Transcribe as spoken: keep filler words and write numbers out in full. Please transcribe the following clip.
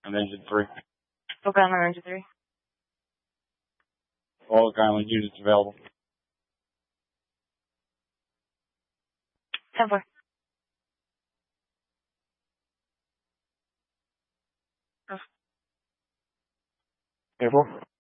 On engine three. Okay, I'm on engine three. All Oak Island units available. ten four. ten four.